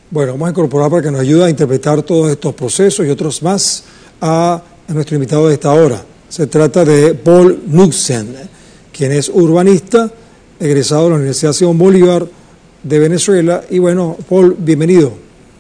Bueno, vamos a incorporar para que nos ayude a interpretar todos estos procesos y otros más a nuestro invitado de esta hora. Se trata de Paul Knutzen, quien es urbanista, egresado de la Universidad Simón Bolívar de Venezuela. Y bueno, Paul, bienvenido.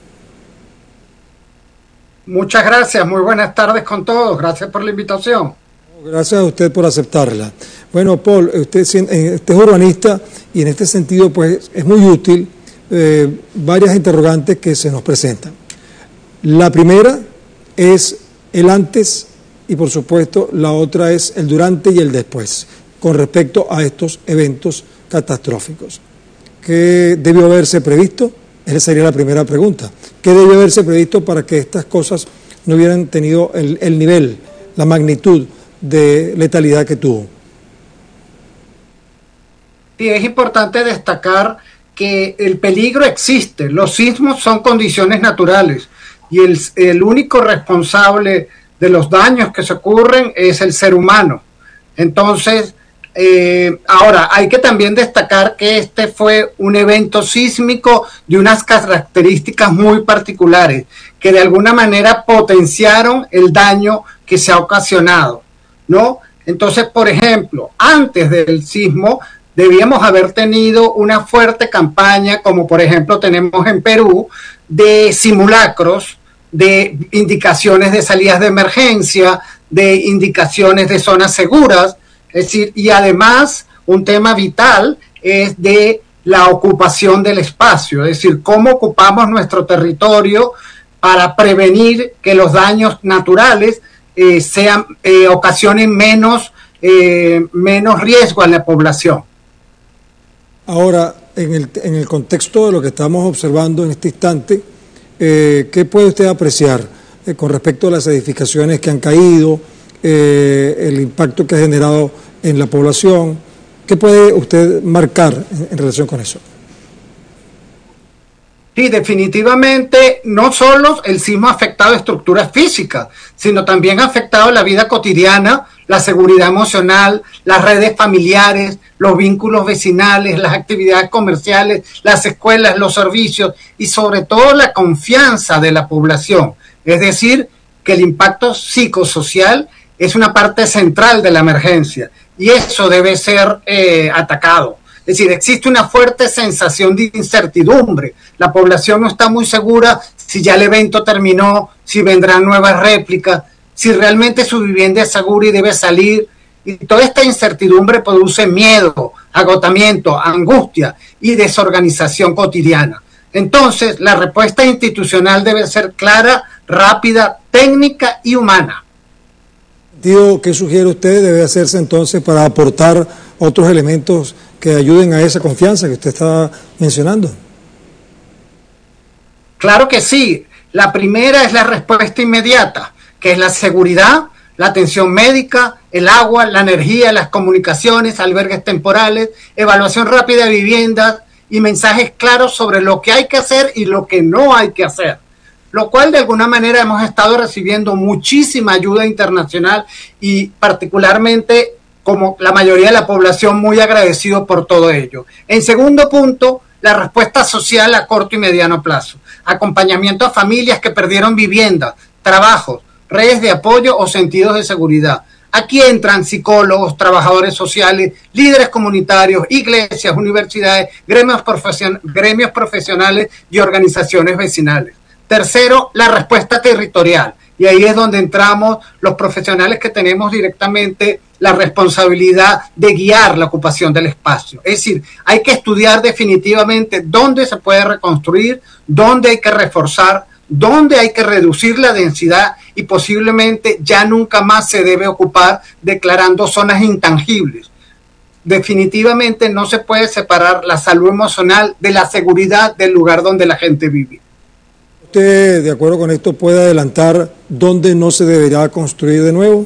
Muchas gracias, muy buenas tardes con todos, gracias por la invitación. Gracias a usted por aceptarla. Bueno, Paul, usted es urbanista y en este sentido pues es muy útil varias interrogantes que se nos presentan. La primera es el antes y por supuesto la otra es el durante y el después con respecto a estos eventos catastróficos. ¿Qué debió haberse previsto? Esa sería la primera pregunta. ¿Qué debió haberse previsto para que estas cosas no hubieran tenido el nivel, la magnitud de letalidad que tuvo? Sí, es importante destacar que el peligro existe. Los sismos son condiciones naturales y el único responsable de los daños que se ocurren es el ser humano. Entonces, ahora hay que también destacar que este fue un evento sísmico de unas características muy particulares que de alguna manera potenciaron el daño que se ha ocasionado, ¿no? Entonces, por ejemplo, antes del sismo debíamos haber tenido una fuerte campaña, como por ejemplo tenemos en Perú, de simulacros, de indicaciones de salidas de emergencia, de indicaciones de zonas seguras. Es decir, y además un tema vital es de la ocupación del espacio, es decir, cómo ocupamos nuestro territorio para prevenir que los daños naturales ocasionen menos riesgo a la población. Ahora, en el contexto de lo que estamos observando en este instante, ¿qué puede usted apreciar con respecto a las edificaciones que han caído? El impacto que ha generado en la población. ¿Qué puede usted marcar en relación con eso? Sí, definitivamente no solo el sismo ha afectado estructuras físicas, sino también ha afectado la vida cotidiana, la seguridad emocional, las redes familiares, los vínculos vecinales, las actividades comerciales, las escuelas, los servicios y sobre todo la confianza de la población. Es decir, que el impacto psicosocial es una parte central de la emergencia y eso debe ser atacado. Es decir, existe una fuerte sensación de incertidumbre. La población no está muy segura si ya el evento terminó, si vendrán nuevas réplicas, si realmente su vivienda es segura y debe salir. Y toda esta incertidumbre produce miedo, agotamiento, angustia y desorganización cotidiana. Entonces, la respuesta institucional debe ser clara, rápida, técnica y humana. ¿Qué sugiere usted debe hacerse entonces para aportar otros elementos que ayuden a esa confianza que usted está mencionando? Claro que sí. La primera es la respuesta inmediata, que es la seguridad, la atención médica, el agua, la energía, las comunicaciones, albergues temporales, evaluación rápida de viviendas y mensajes claros sobre lo que hay que hacer y lo que no hay que hacer. Lo cual de alguna manera hemos estado recibiendo muchísima ayuda internacional y particularmente como la mayoría de la población muy agradecido por todo ello. En segundo punto, la respuesta social a corto y mediano plazo. Acompañamiento a familias que perdieron vivienda, trabajos, redes de apoyo o sentidos de seguridad. Aquí entran psicólogos, trabajadores sociales, líderes comunitarios, iglesias, universidades, gremios profesionales y organizaciones vecinales. Tercero, la respuesta territorial. Y ahí es donde entramos los profesionales que tenemos directamente la responsabilidad de guiar la ocupación del espacio. Es decir, hay que estudiar definitivamente dónde se puede reconstruir, dónde hay que reforzar, dónde hay que reducir la densidad y posiblemente ya nunca más se debe ocupar declarando zonas intangibles. Definitivamente no se puede separar la salud emocional de la seguridad del lugar donde la gente vive. ¿Usted, de acuerdo con esto, puede adelantar dónde no se deberá construir de nuevo?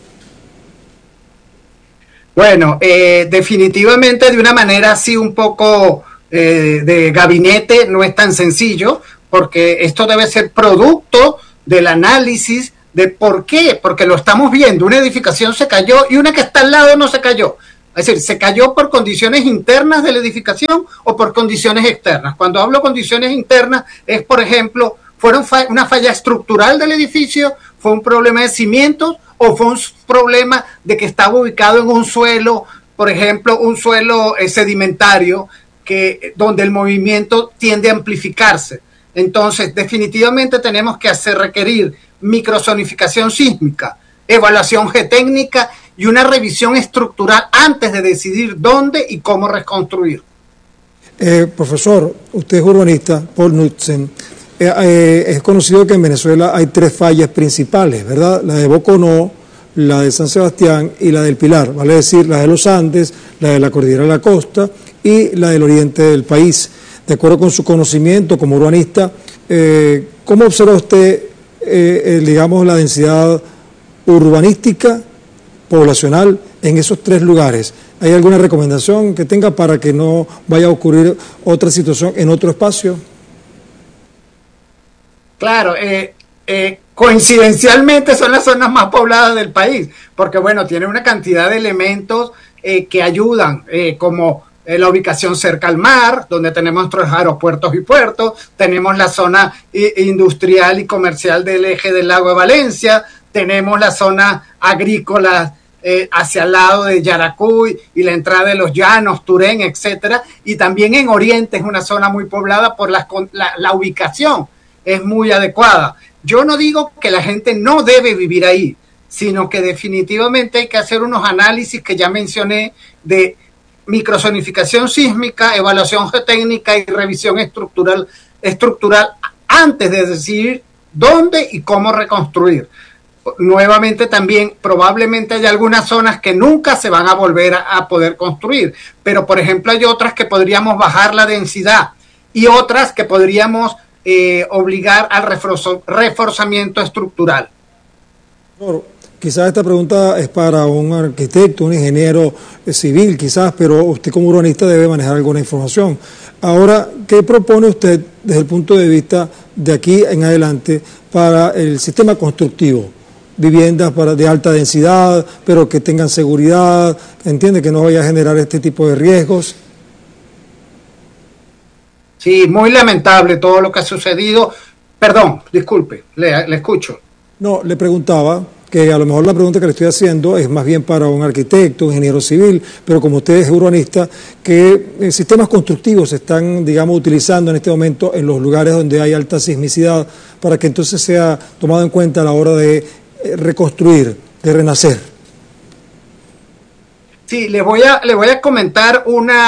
Bueno, definitivamente de una manera así un poco de gabinete no es tan sencillo, porque esto debe ser producto del análisis de por qué, porque lo estamos viendo, una edificación se cayó y una que está al lado no se cayó. Es decir, ¿se cayó por condiciones internas de la edificación o por condiciones externas? Cuando hablo de condiciones internas es, por ejemplo, ¿fueron una falla estructural del edificio? ¿Fue un problema de cimientos? ¿O fue un problema de que estaba ubicado en un suelo, por ejemplo, un suelo sedimentario, donde el movimiento tiende a amplificarse? Entonces, definitivamente tenemos que requerir microzonificación sísmica, evaluación geotécnica y una revisión estructural antes de decidir dónde y cómo reconstruir. Profesor, usted es urbanista, Paul Knudsen. Es conocido que en Venezuela hay 3 fallas principales, ¿verdad? La de Boconó, la de San Sebastián y la del Pilar, vale decir, la de los Andes, la de la Cordillera de la Costa y la del oriente del país. De acuerdo con su conocimiento como urbanista, ¿cómo observa usted, digamos, la densidad urbanística, poblacional en esos 3 lugares? ¿Hay alguna recomendación que tenga para que no vaya a ocurrir otra situación en otro espacio? Claro, coincidencialmente son las zonas más pobladas del país, porque bueno, tiene una cantidad de elementos que ayudan, como la ubicación cerca al mar, donde tenemos nuestros aeropuertos y puertos, tenemos la zona industrial y comercial del eje del lago de Valencia, tenemos la zona agrícola hacia el lado de Yaracuy y la entrada de los Llanos, Turén, etcétera, y también en Oriente es una zona muy poblada por la ubicación, es muy adecuada. Yo no digo que la gente no debe vivir ahí, sino que definitivamente hay que hacer unos análisis que ya mencioné de microzonificación sísmica, evaluación geotécnica y revisión estructural antes de decidir dónde y cómo reconstruir. Nuevamente también probablemente hay algunas zonas que nunca se van a volver a poder construir, pero por ejemplo hay otras que podríamos bajar la densidad y otras que podríamos obligar al reforzamiento estructural. Quizás esta pregunta es para un arquitecto, un ingeniero civil quizás, pero usted como urbanista debe manejar alguna información. Ahora, ¿qué propone usted desde el punto de vista de aquí en adelante para el sistema constructivo? Viviendas de alta densidad, pero que tengan seguridad, entiende, que no vaya a generar este tipo de riesgos. Sí, muy lamentable todo lo que ha sucedido. Perdón, disculpe, le escucho. No, le preguntaba que a lo mejor la pregunta que le estoy haciendo es más bien para un arquitecto, un ingeniero civil, pero como usted es urbanista, ¿qué sistemas constructivos se están, digamos, utilizando en este momento en los lugares donde hay alta sismicidad para que entonces sea tomado en cuenta a la hora de reconstruir, de renacer? Sí, le voy a comentar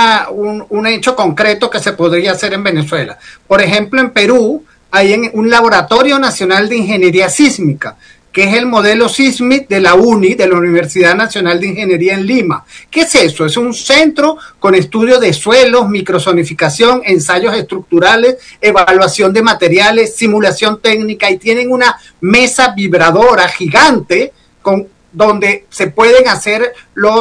un hecho concreto que se podría hacer en Venezuela. Por ejemplo, en Perú hay un laboratorio nacional de ingeniería sísmica, que es el modelo SISMIC de la UNI, de la Universidad Nacional de Ingeniería en Lima. ¿Qué es eso? Es un centro con estudio de suelos, microzonificación, ensayos estructurales, evaluación de materiales, simulación técnica, y tienen una mesa vibradora gigante donde se pueden hacer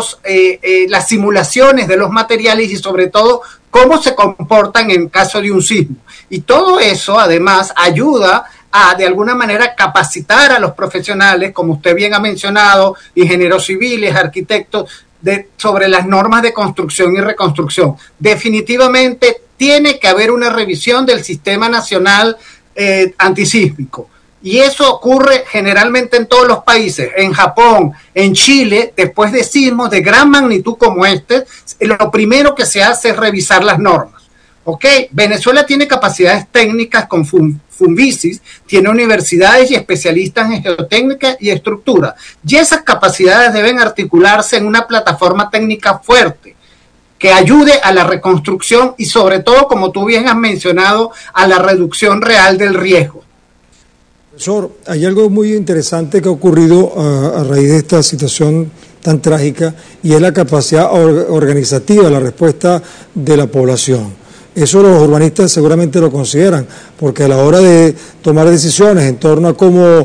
las simulaciones de los materiales y sobre todo cómo se comportan en caso de un sismo. Y todo eso además ayuda a de alguna manera capacitar a los profesionales, como usted bien ha mencionado, ingenieros civiles, arquitectos, sobre las normas de construcción y reconstrucción. Definitivamente tiene que haber una revisión del sistema nacional antisísmico. Y eso ocurre generalmente en todos los países. En Japón, en Chile, después de sismos de gran magnitud como este, lo primero que se hace es revisar las normas. ¿Ok? Venezuela tiene capacidades técnicas con Funvisis, tiene universidades y especialistas en geotécnica y estructura. Y esas capacidades deben articularse en una plataforma técnica fuerte que ayude a la reconstrucción y sobre todo, como tú bien has mencionado, a la reducción real del riesgo. Profesor, hay algo muy interesante que ha ocurrido a raíz de esta situación tan trágica y es la capacidad organizativa, la respuesta de la población. Eso los urbanistas seguramente lo consideran, porque a la hora de tomar decisiones en torno a cómo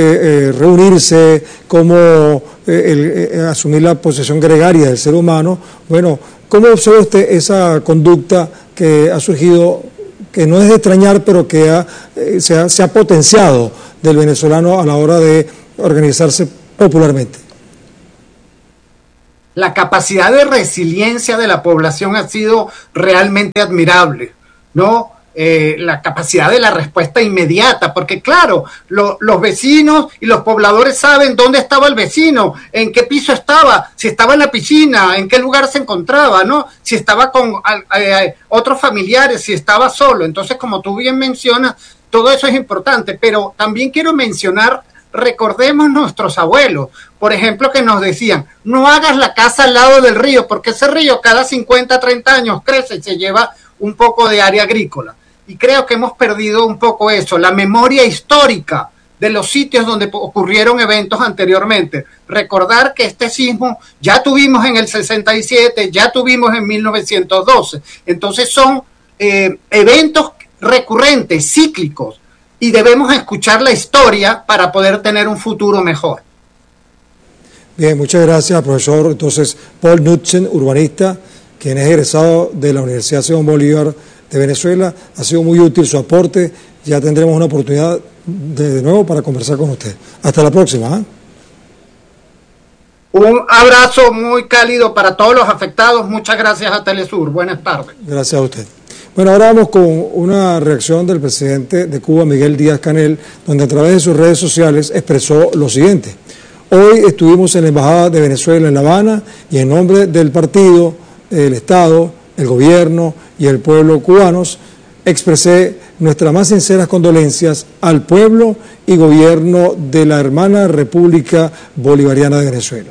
reunirse, cómo asumir la posesión gregaria del ser humano, bueno, ¿cómo observa usted esa conducta que ha surgido, que no es de extrañar, pero que se ha potenciado del venezolano a la hora de organizarse popularmente? la capacidad de resiliencia de la población ha sido realmente admirable, ¿no? La capacidad de la respuesta inmediata, porque claro, los vecinos y los pobladores saben dónde estaba el vecino, en qué piso estaba, si estaba en la piscina, en qué lugar se encontraba, ¿no? Si estaba con otros familiares, si estaba solo. Entonces, como tú bien mencionas, todo eso es importante, pero también quiero mencionar, recordemos nuestros abuelos, por ejemplo, que nos decían, no hagas la casa al lado del río, porque ese río cada 50, 30 años crece y se lleva un poco de área agrícola. Y creo que hemos perdido un poco eso, la memoria histórica de los sitios donde ocurrieron eventos anteriormente. Recordar que este sismo ya tuvimos en el 67, ya tuvimos en 1912. Entonces son eventos recurrentes, cíclicos, y debemos escuchar la historia para poder tener un futuro mejor. Bien, muchas gracias, profesor. Entonces, Paul Knudsen, urbanista, quien es egresado de la Universidad Simón Bolívar de Venezuela. Ha sido muy útil su aporte. Ya tendremos una oportunidad de nuevo para conversar con usted. Hasta la próxima. Un abrazo muy cálido para todos los afectados. Muchas gracias a Telesur. Buenas tardes. Gracias a usted. Bueno, ahora vamos con una reacción del presidente de Cuba, Miguel Díaz-Canel, donde a través de sus redes sociales expresó lo siguiente. Hoy estuvimos en la Embajada de Venezuela en La Habana y en nombre del partido, el Estado, el gobierno y el pueblo cubanos, expresé nuestras más sinceras condolencias al pueblo y gobierno de la hermana República Bolivariana de Venezuela.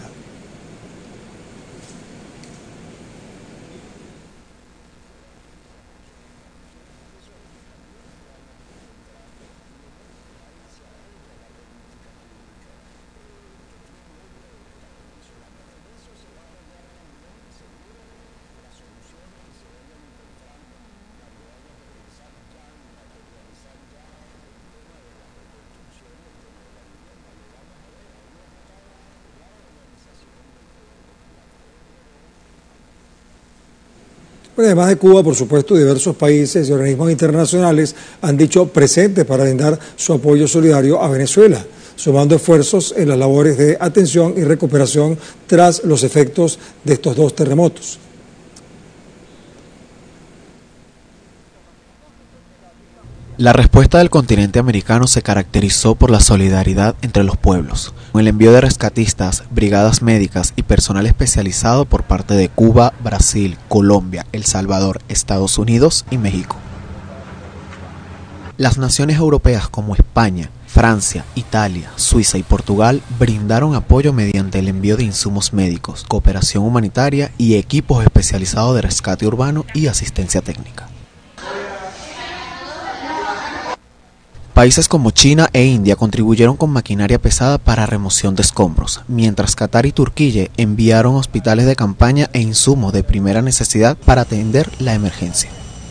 Bueno, además de Cuba, por supuesto, diversos países y organismos internacionales han dicho presentes para brindar su apoyo solidario a Venezuela, sumando esfuerzos en las labores de atención y recuperación tras los efectos de estos dos terremotos. La respuesta del continente americano se caracterizó por la solidaridad entre los pueblos, con el envío de rescatistas, brigadas médicas y personal especializado por parte de Cuba, Brasil, Colombia, El Salvador, Estados Unidos y México. Las naciones europeas como España, Francia, Italia, Suiza y Portugal brindaron apoyo mediante el envío de insumos médicos, cooperación humanitaria y equipos especializados de rescate urbano y asistencia técnica. Países como China e India contribuyeron con maquinaria pesada para remoción de escombros, mientras Qatar y Turquía enviaron hospitales de campaña e insumos de primera necesidad para atender la emergencia.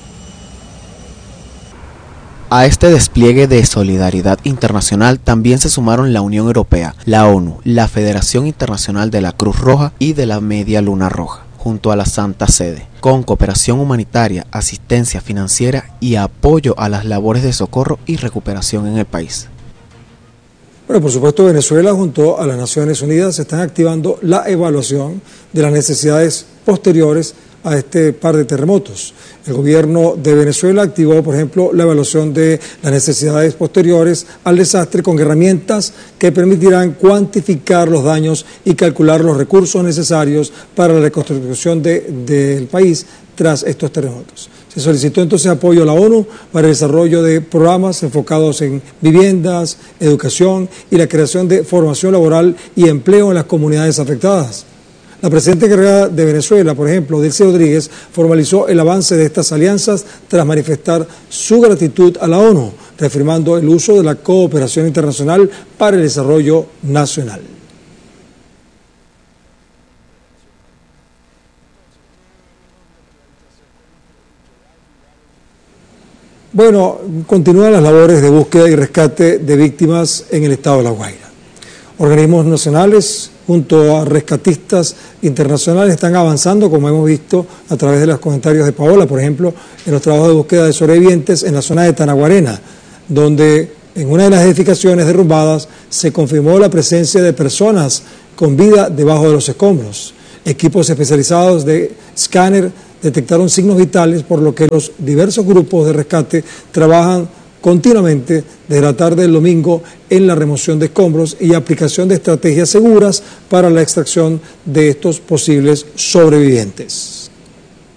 A este despliegue de solidaridad internacional también se sumaron la Unión Europea, la ONU, la Federación Internacional de la Cruz Roja y de la Media Luna Roja, junto a la Santa Sede, con cooperación humanitaria, asistencia financiera y apoyo a las labores de socorro y recuperación en el país. Bueno, por supuesto, Venezuela junto a las Naciones Unidas están activando la evaluación de las necesidades posteriores a este par de terremotos. El gobierno de Venezuela activó, por ejemplo, la evaluación de las necesidades posteriores al desastre con herramientas que permitirán cuantificar los daños y calcular los recursos necesarios para la reconstrucción del país tras estos terremotos. Se solicitó entonces apoyo a la ONU para el desarrollo de programas enfocados en viviendas, educación y la creación de formación laboral y empleo en las comunidades afectadas. La presidenta encargada de Venezuela, por ejemplo, Delcy Rodríguez, formalizó el avance de estas alianzas tras manifestar su gratitud a la ONU, reafirmando el uso de la cooperación internacional para el desarrollo nacional. Bueno, continúan las labores de búsqueda y rescate de víctimas en el estado de La Guaira. Organismos nacionales junto a rescatistas internacionales están avanzando, como hemos visto a través de los comentarios de Paola, por ejemplo, en los trabajos de búsqueda de sobrevivientes en la zona de Tanaguarena, donde en una de las edificaciones derrumbadas se confirmó la presencia de personas con vida debajo de los escombros. Equipos especializados de escáner detectaron signos vitales, por lo que los diversos grupos de rescate trabajan continuamente desde la tarde del domingo en la remoción de escombros y aplicación de estrategias seguras para la extracción de estos posibles sobrevivientes.